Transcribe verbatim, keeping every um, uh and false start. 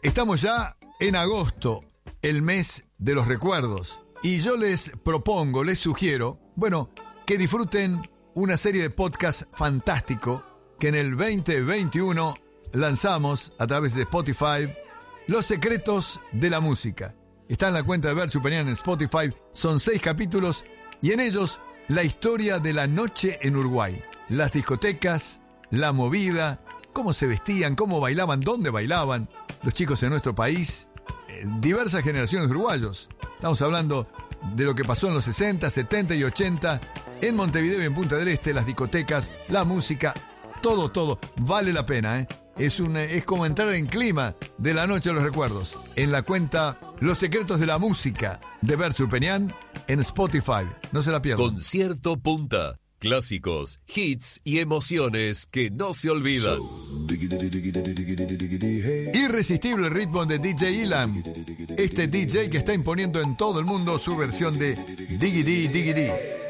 Estamos ya en agosto, el mes de los recuerdos. Y yo les propongo, les sugiero, bueno, que disfruten una serie de podcast fantástico que en el veinte veintiuno lanzamos a través de Spotify, Los secretos de la música. Está en la cuenta de Verso Upenian en Spotify, son seis capítulos y en ellos la historia de la noche en Uruguay. Las discotecas, la movida, cómo se vestían, cómo bailaban, dónde bailaban los chicos en nuestro país, eh, diversas generaciones de uruguayos. Estamos hablando de lo que pasó en los sesenta, setenta y ochenta en Montevideo y en Punta del Este, las discotecas, la música, todo, todo. Vale la pena, ¿eh? Es, un, es como entrar en clima de la noche de los recuerdos. En la cuenta Los secretos de la música de Verso Upenian en Spotify. No se la pierdan. Concierto Punta. Clásicos, hits y emociones que no se olvidan. Irresistible ritmo de D J Ilan. Este D J que está imponiendo en todo el mundo su versión de Diggity Diggity.